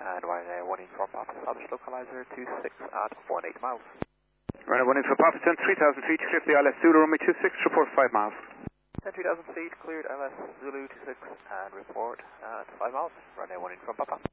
And runway 18 for Papa, establish localizer 26 at 18 miles. Runway 18 for Papa, 3,000 feet, clear for the ILS Zulu, runway 26, report 5 miles. 3,000 feet, cleared LS Zulu 26 and report at 5 miles. Runway 18 from Papa.